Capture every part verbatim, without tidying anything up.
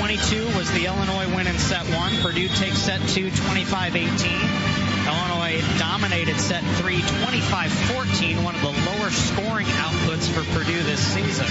twenty-two was the Illinois win in set one. Purdue takes set two, twenty-five eighteen. Illinois dominated set three, twenty-five fourteen, one of the lower scoring outputs for Purdue this season.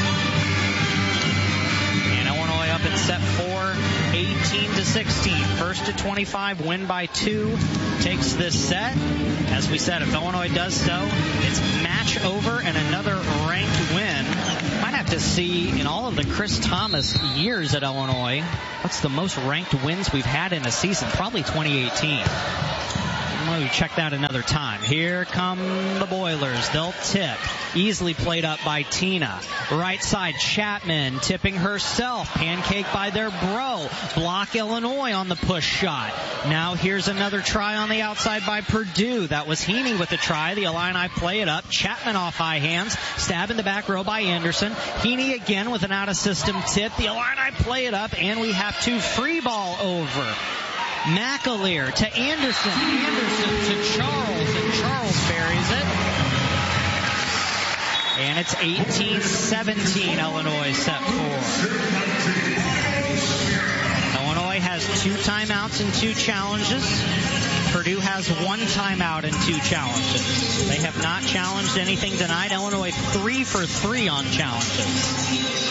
And Illinois up in set four, eighteen to sixteen. First to twenty-five, win by two, takes this set. As we said, if Illinois does so, it's match over and another ranked win. Might have to see in all of the Chris Thomas years at Illinois, what's the most ranked wins we've had in a season? Probably twenty eighteen. Well, we check that another time. Here come the Boilers. They'll tip. Easily played up by Tina. Right side, Chapman tipping herself. Pancake by their bro. Block Illinois on the push shot. Now here's another try on the outside by Purdue. That was Heaney with the try. The Illini play it up. Chapman off high hands. Stab in the back row by Anderson. Heaney again with an out-of-system tip. The Illini play it up, and we have to free ball over. McAleer to Anderson, Anderson to Charles, and Charles buries it. And it's eighteen seventeen, Illinois set four. Illinois has two timeouts and two challenges. Purdue has one timeout and two challenges. They have not challenged anything tonight. Illinois three for three on challenges.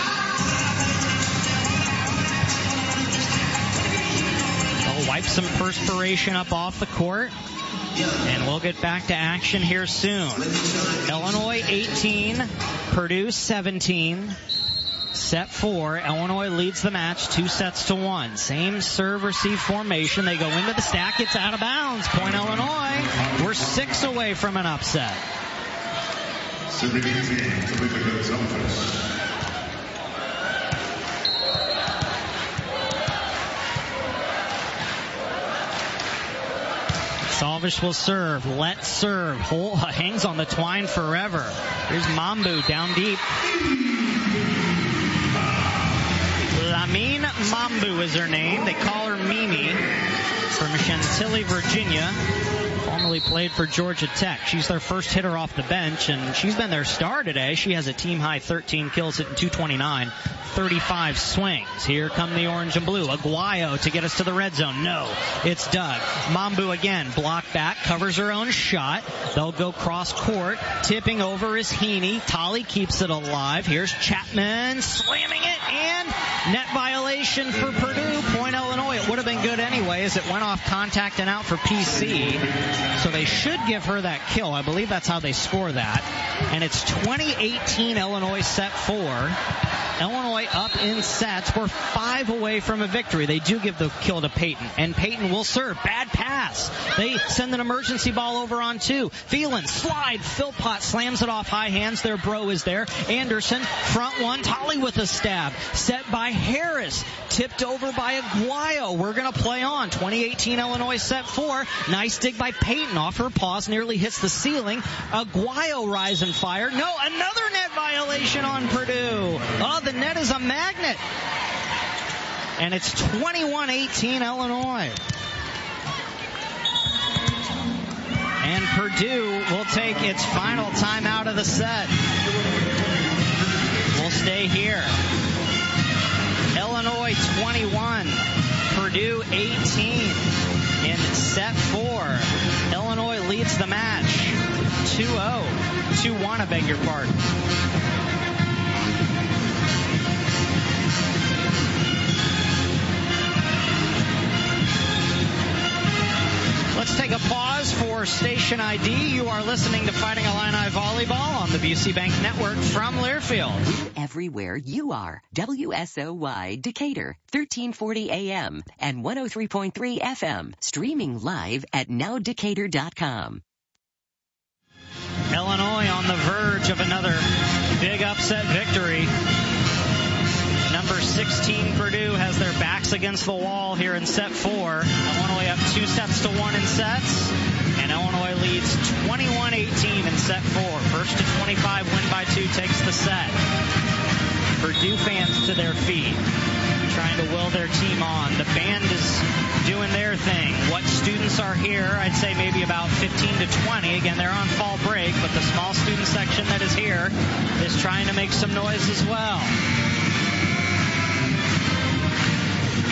Wipe some perspiration up off the court, and we'll get back to action here soon. Illinois eighteen, Purdue seventeen. Set four, Illinois leads the match two sets to one. Same serve receive formation. They go into the stack. It's out of bounds. Point Illinois. We're six away from an upset. Salvish will serve. Let's serve. Hole hangs on the twine forever. Here's Mambu down deep. Lamine Mambu is her name. They call her Mimi. From Chantilly, Virginia. Formerly played for Georgia Tech. She's their first hitter off the bench, and she's been their star today. She has a team-high thirteen kills, hitting two twenty-nine, thirty-five swings. Here come the orange and blue. Aguayo to get us to the red zone. No, it's Doug. Mambu again, block back, covers her own shot. They'll go cross court. Tipping over is Heaney. Tolley keeps it alive. Here's Chapman slamming it, and net violation for Purdue. Point Illinois. It would have been good anyway as it went off contact and out for P C. So they should give her that kill. I believe that's how they score that. And it's twenty eighteen Illinois set four. Illinois up in sets. We're five away from a victory. They do give the kill to Peyton, and Peyton will serve. Bad pass. They send an emergency ball over on two. Phelan, slide. Philpott slams it off high hands. Their bro is there. Anderson, front one. Tolley with a stab. Set by Harris. Tipped over by Aguayo. We're going to play on. twenty eighteen Illinois set four. Nice dig by Peyton. Off her paws. Nearly hits the ceiling. Aguayo rise and fire. No, another net violation on Purdue. Oh, the net is a magnet. And it's twenty-one eighteen Illinois. And Purdue will take its final timeout of the set. We'll stay here. Illinois twenty-one, Purdue eighteen in set four. Illinois leads the match two oh. two one, I beg your pardon. Let's take a pause for station I D. You are listening to Fighting Illini Volleyball on the B C Bank Network from Learfield. Everywhere you are. W S O Y Decatur, thirteen forty A M and one oh three point three F M. Streaming live at now decatur dot com. Illinois on the verge of another big upset victory. Number sixteen, Purdue, has their backs against the wall here in set four. Illinois up two sets to one in sets, and Illinois leads twenty-one eighteen in set four. First to twenty-five, win by two, takes the set. Purdue fans to their feet, trying to will their team on. The band is doing their thing. What students are here, I'd say maybe about fifteen to twenty. Again, they're on fall break, but the small student section that is here is trying to make some noise as well.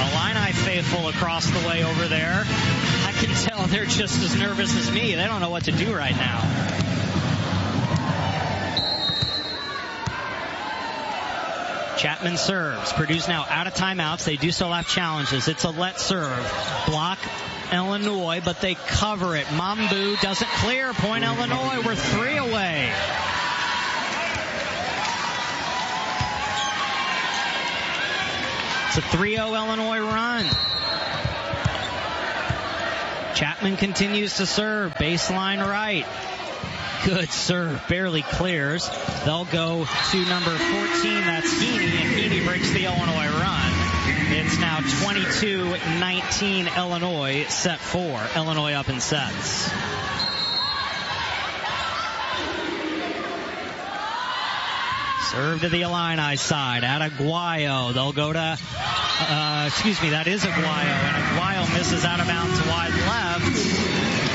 Illini faithful across the way over there. I can tell they're just as nervous as me. They don't know what to do right now. Chapman serves. Purdue's now out of timeouts. They do still have challenges. It's a let serve. Block Illinois, but they cover it. Mambu doesn't clear. Point Illinois. We're three away. It's a three oh Illinois run. Chapman continues to serve. Baseline right. Good serve. Barely clears. They'll go to number fourteen. That's Heaney, and Heaney breaks the Illinois run. It's now twenty-two nineteen Illinois, set four. Illinois up in sets. Serve to the Illini side. Aguayo. They'll go to, uh, excuse me, that is Aguayo. And Aguayo misses out of bounds wide left.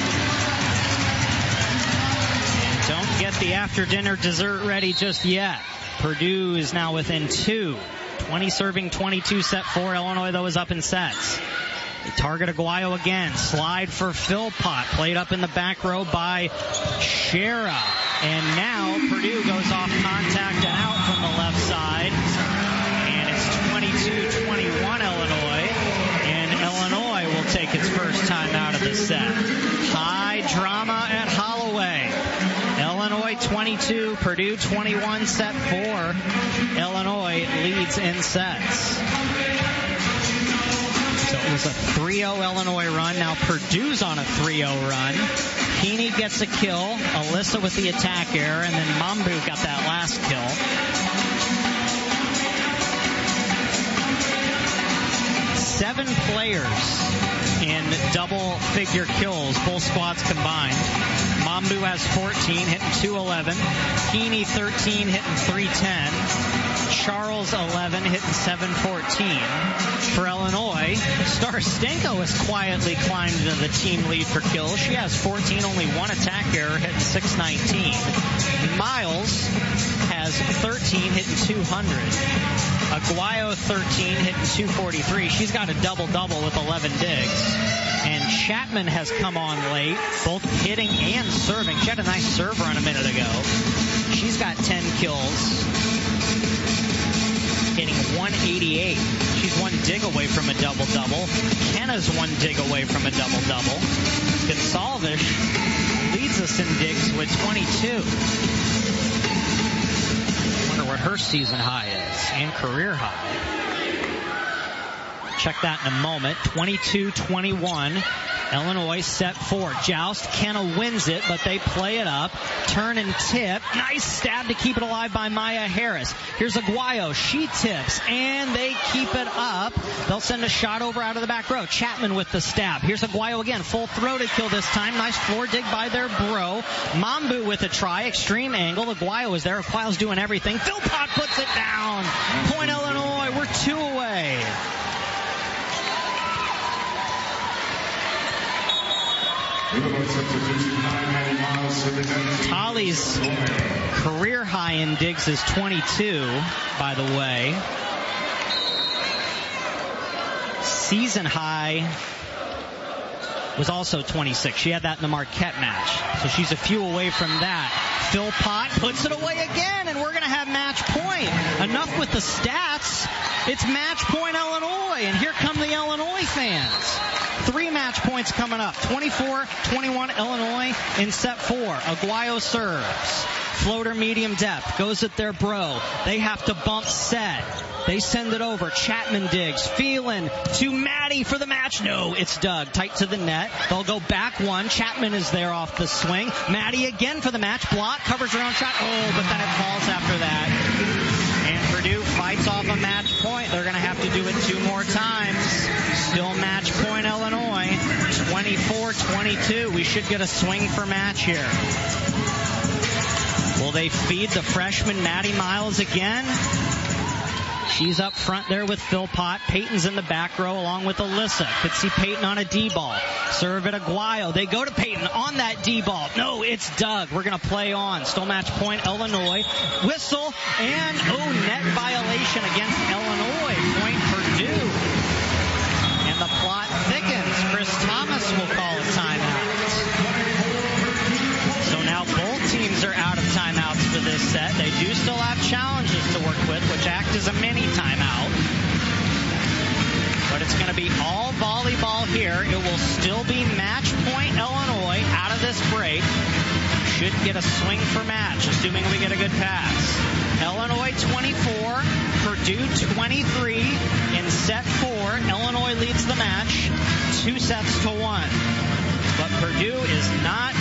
Don't get the after-dinner dessert ready just yet. Purdue is now within two. twenty serving, twenty-two set four. Illinois, though, is up in sets. They target Aguayo again. Slide for Philpott. Played up in the back row by Shera. And now Purdue goes off contact and out from the left side. And it's twenty-two twenty-one Illinois. And Illinois will take its first time out of the set. High drama at Holloway. Illinois twenty-two, Purdue twenty-one, set four. Illinois leads in sets. So it was a three oh Illinois run. Now Purdue's on a three oh run. Heaney gets a kill. Alyssa with the attack error. And then Mambu got that last kill. Seven players in double-figure kills, both squads combined. Mambu has fourteen, hitting two eleven. Heaney thirteen, hitting three ten. Charles eleven, hitting seven fourteen. For Illinois, Starostenko has quietly climbed to the team lead for kills. She has fourteen, only one attack error, hitting six nineteen. Miles has thirteen, hitting two hundred. Aguayo thirteen, hitting two forty-three. She's got a double-double with eleven digs. And Chapman has come on late, both hitting and serving. She had a nice serve run a minute ago. She's got ten kills, hitting one eighty-eight. She's one dig away from a double-double. Kenna's one dig away from a double-double. Gonsalves leads us in digs with twenty-two. Wonder what her season high is and career high. Check that in a moment. twenty-two twenty-one. Illinois set four. Joust. Kenna wins it, but they play it up. Turn and tip. Nice stab to keep it alive by Maya Harris. Here's Aguayo. She tips, and they keep it up. They'll send a shot over out of the back row. Chapman with the stab. Here's Aguayo again. Full-throated kill this time. Nice floor dig by their bro. Mambu with a try. Extreme angle. Aguayo is there. Aguayo's doing everything. Philpott puts it down. Point Illinois. We're two away. Tolly's career high in digs is twenty-two, by the way. Season high was also twenty-six. She had that in the Marquette match. So she's a few away from that. Philpott puts it away again, and we're going to have match point. Enough with the stats. It's match point Illinois, and here come the Illinois fans. Three match points coming up. twenty-four twenty-one Illinois in set four. Aguayo serves. Floater medium depth. Goes at their bro. They have to bump set. They send it over. Chapman digs. Phelan to Maddie for the match. No, it's Doug. Tight to the net. They'll go back one. Chapman is there off the swing. Maddie again for the match. Block. Covers her own shot. Oh, but then it falls after that. And Purdue fights off a match point. They're going to have to do it two more times. Still match point Illinois. twenty-four twenty-two. We should get a swing for match here. Will they feed the freshman Maddie Miles again? She's up front there with Philpott. Peyton's in the back row along with Alyssa. Could see Peyton on a D-ball. Serve at Aguayo. They go to Peyton on that D-ball. No, it's Doug. We're going to play on. Still match point Illinois. Whistle and, oh, net violation against Illinois. Point Purdue. Point Illinois. We're two away. Illinois twenty-two, Purdue twenty-one. Set four. Illinois leads in sets. mini timeout. But it's going to be all volleyball here. It will still be match point Illinois out of this break. Should get a swing for match, assuming we get a good pass. Illinois twenty-four, Purdue twenty-three in set four. Illinois leads the match two sets to one. But Purdue is not